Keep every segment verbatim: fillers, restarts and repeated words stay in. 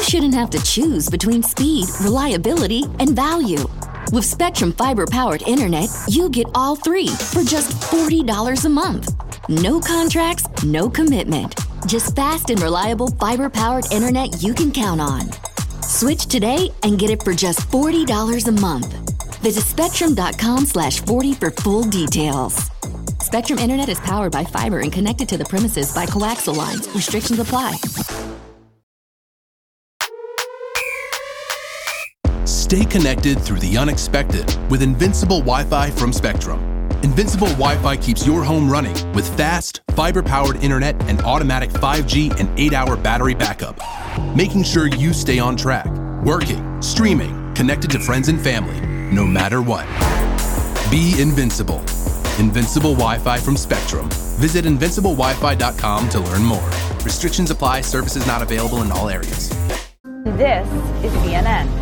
shouldn't have to choose between speed, reliability, and value. With Spectrum Fiber-powered internet, you get all three for just forty dollars a month. No contracts, no commitment. Just fast and reliable fiber-powered internet you can count on. Switch today and get it for just forty dollars a month. Visit spectrum.com slash 40 for full details. Spectrum Internet is powered by fiber and connected to the premises by coaxial lines. Restrictions apply. Stay connected through the unexpected with Invincible Wi-Fi from Spectrum. Invincible Wi-Fi keeps your home running with fast, fiber-powered internet and automatic five G and eight hour battery backup, making sure you stay on track, working, streaming, connected to friends and family, no matter what. Be invincible. Invincible Wi-Fi from Spectrum. Visit invincible wi fi dot com to learn more. Restrictions apply. Services not available in all areas. This is C N N.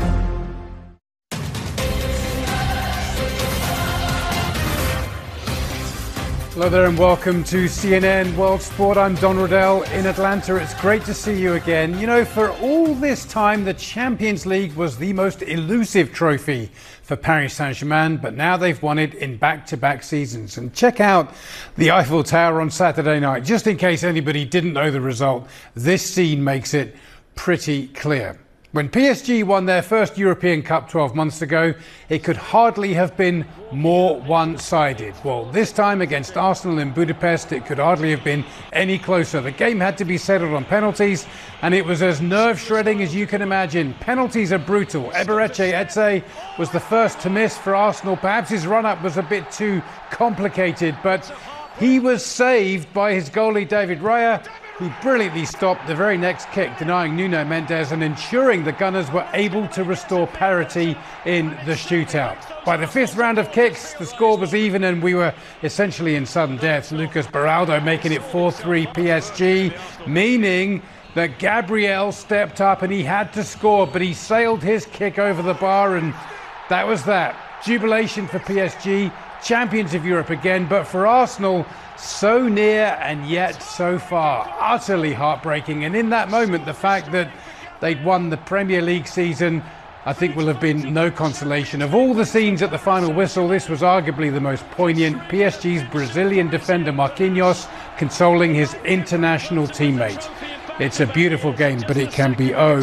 Hello there and welcome to C N N World Sport. I'm Don Riddell in Atlanta. It's great to see you again. You know, for all this time, the Champions League was the most elusive trophy for Paris Saint-Germain, but now they've won it in back-to-back seasons. And check out the Eiffel Tower on Saturday night. Just in case anybody didn't know the result, this scene makes it pretty clear. When P S G won their first European Cup twelve months ago, it could hardly have been more one-sided. Well, this time against Arsenal in Budapest, it could hardly have been any closer. The game had to be settled on penalties, and it was as nerve-shredding as you can imagine. Penalties are brutal. Eberechi Eze was the first to miss for Arsenal. Perhaps his run-up was a bit too complicated, but he was saved by his goalie, David Raya, who brilliantly stopped the very next kick, denying Nuno Mendes and ensuring the Gunners were able to restore parity in the shootout. By the fifth round of kicks, the score was even and we were essentially in sudden death. Lucas Beraldo making it four three P S G, meaning that Gabriel stepped up and he had to score, but he sailed his kick over the bar and that was that. Jubilation for P S G, champions of Europe again, but for Arsenal, so near and yet so far. Utterly heartbreaking. And in that moment, the fact that they'd won the Premier League season, I think will have been no consolation. Of all the scenes at the final whistle, this was arguably the most poignant. P S G's Brazilian defender Marquinhos consoling his international teammate. It's a beautiful game, but it can be oh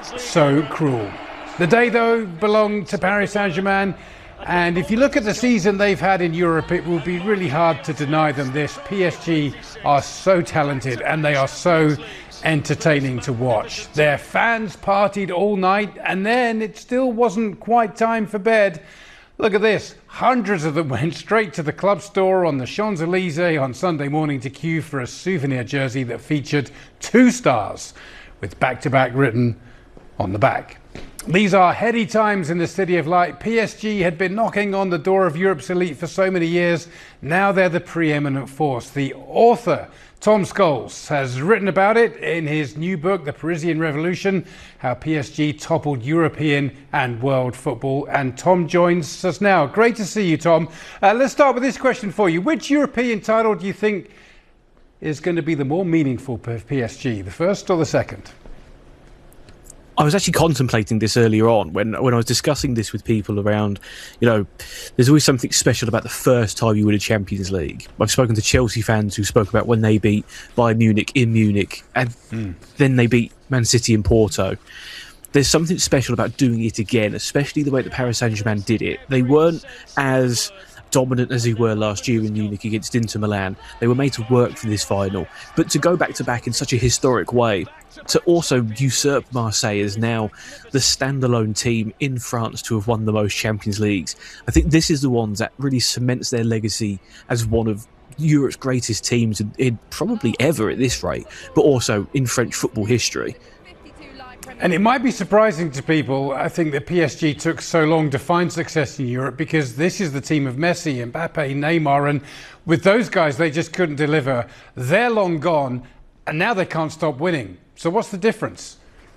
so cruel. The day, though, belonged to Paris Saint-Germain. And if you look at the season they've had in Europe, it will be really hard to deny them this. P S G are so talented and they are so entertaining to watch. Their fans partied all night and then it still wasn't quite time for bed. Look at this. Hundreds of them went straight to the club store on the Champs-Elysees on Sunday morning to queue for a souvenir jersey that featured two stars with back-to-back written on the back. These are heady times in the City of Light. P S G had been knocking on the door of Europe's elite for so many years. Now they're the preeminent force. The author, Tom Scholes, has written about it in his new book, The Parisian Revolution, how P S G toppled European and world football. And Tom joins us now. Great to see you, Tom. Uh, let's start with this question for you. Which European title do you think is going to be the more meaningful for P S G, the first or the second? I was actually contemplating this earlier on when when I was discussing this with people around, you know, there's always something special about the first time you win a Champions League. I've spoken to Chelsea fans who spoke about when they beat Bayern Munich in Munich and mm. then they beat Man City in Porto. There's something special about doing it again, especially the way that Paris Saint-Germain did it. They weren't as dominant as they were last year in Munich against Inter Milan. They were made to work for this final. But to go back to back in such a historic way, to also usurp Marseille as now the standalone team in France to have won the most Champions Leagues, I think this is the one that really cements their legacy as one of Europe's greatest teams in, in probably ever at this rate, but also in French football history. And it might be surprising to people, I think, that P S G took so long to find success in Europe because this is the team of Messi, Mbappe, Neymar, and with those guys, they just couldn't deliver. They're long gone, and now they can't stop winning. So what's the difference?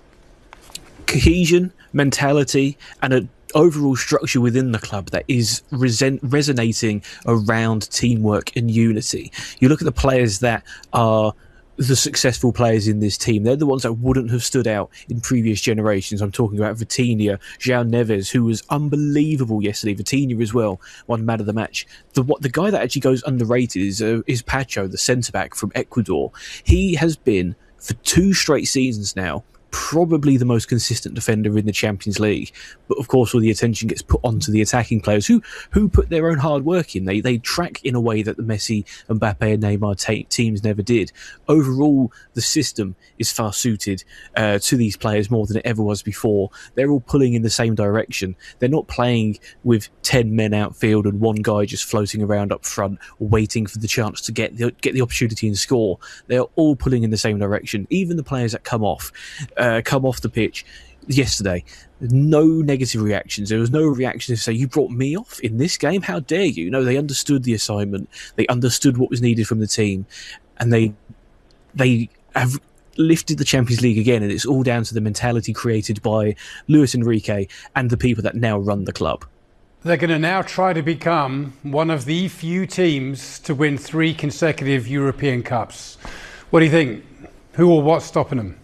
Cohesion, mentality, and an overall structure within the club that is resent- resonating around teamwork and unity. You look at the players that are the successful players in this team. They're the ones that wouldn't have stood out in previous generations. I'm talking about Vitinha, João Neves, who was unbelievable yesterday. Vitinha as well, one man of the match. The what the guy that actually goes underrated is uh, is Pacho, the centre-back from Ecuador. He has been, for two straight seasons now, probably the most consistent defender in the Champions League. But of course, all the attention gets put onto the attacking players who who put their own hard work in. They they track in a way that the Messi, Mbappe and Neymar ta- teams never did. Overall, the system is far suited uh, to these players more than it ever was before. They're all pulling in the same direction. They're not playing with ten men outfield and one guy just floating around up front, waiting for the chance to get the, get the opportunity and score. They're all pulling in the same direction. Even the players that come off. Uh, come off the pitch yesterday, no negative reactions. There was no reaction to say, you brought me off in this game, how dare you? No, they understood the assignment, they understood what was needed from the team, and they they have lifted the Champions League again, and it's all down to the mentality created by Luis Enrique and the people that now run the club. They're going to now try to become one of the few teams to win three consecutive European Cups. What do you think? Who or what's stopping them?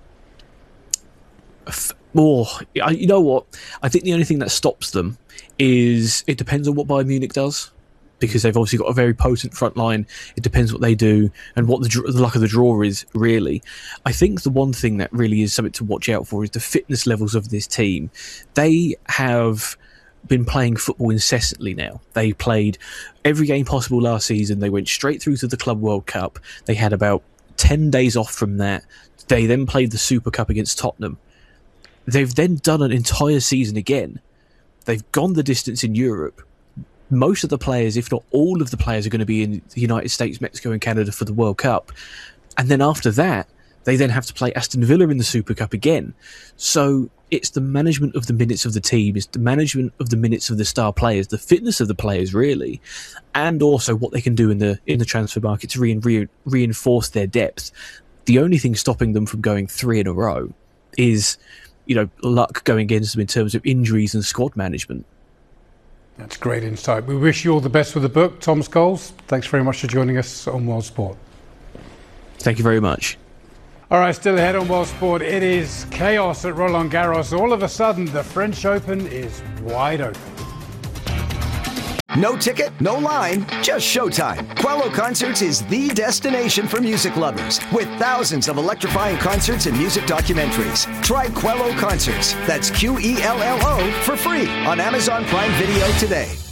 Oh, you know what? I think the only thing that stops them is it depends on what Bayern Munich does, because they've obviously got a very potent front line. It depends what they do and what the, the luck of the draw is, really. I think the one thing that really is something to watch out for is the fitness levels of this team. They have been playing football incessantly now. They played every game possible last season. They went straight through to the Club World Cup. They had about ten days off from that. They then played the Super Cup against Tottenham. They've then done an entire season again. They've gone the distance in Europe. Most of the players, if not all of the players, are going to be in the United States, Mexico and Canada for the World Cup. And then after that, they then have to play Aston Villa in the Super Cup again. So it's the management of the minutes of the team, it's the management of the minutes of the star players, the fitness of the players, really, and also what they can do in the in the transfer market to re- re- reinforce their depth. The only thing stopping them from going three in a row is, you know, luck going against them in terms of injuries and squad management. That's great insight. We wish you all the best with the book. Tom Scholes, thanks very much for joining us on World Sport. Thank you very much. All right, still ahead on World Sport. It is chaos at Roland Garros. All of a sudden, the French Open is wide open. No ticket, no line, just showtime. Quello Concerts is the destination for music lovers, with thousands of electrifying concerts and music documentaries. Try Quello Concerts, that's Q E L L O, for free on Amazon Prime Video today.